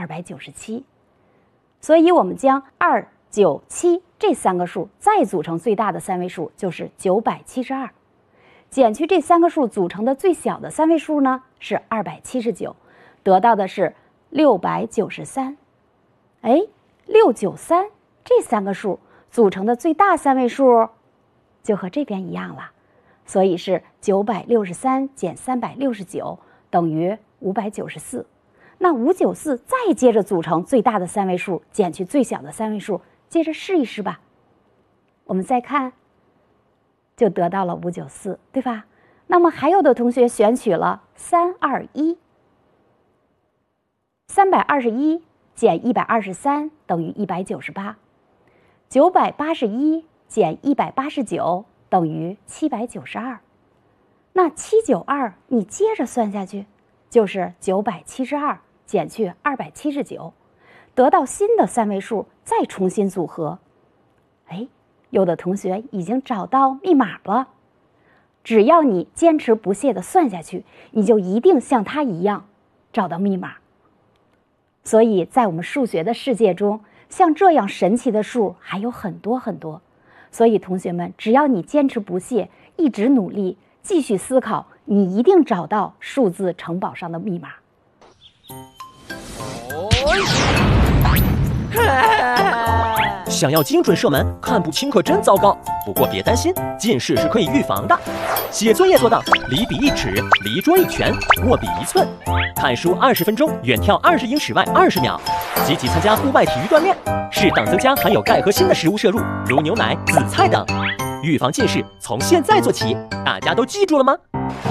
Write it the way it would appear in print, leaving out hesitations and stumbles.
297。所以我们将2、9、7这3个数再组成最大的三位数，就是972。减去这3个数组成的最小的三位数呢，是279，得到的是693。哎，693这3个数组成的最大三位数就和这边一样了，所以是963减369等于594。那594再接着组成最大的三位数，减去最小的三位数，接着试一试吧。我们再看，就得到了594，对吧？那么还有的同学选取了321。321减123等于198。981减189等于792。那792你接着算下去，就是972减去279，得到新的三位数，再重新组合。哎，有的同学已经找到密码了。只要你坚持不懈地算下去，你就一定像他一样找到密码。所以在我们数学的世界中，像这样神奇的数还有很多很多。所以同学们，只要你坚持不懈，一直努力，继续思考，你一定找到数字城堡上的密码。 想要精准射门，看不清可真糟糕。不过别担心，近视是可以预防的。写作业做到离笔1尺，离桌1拳，握笔1寸。看书20分钟，远跳20英尺外20秒。积极参加户外体育锻炼，适当增加含有钙和锌的食物摄入，如牛奶、紫菜等。预防近视从现在做起，大家都记住了吗？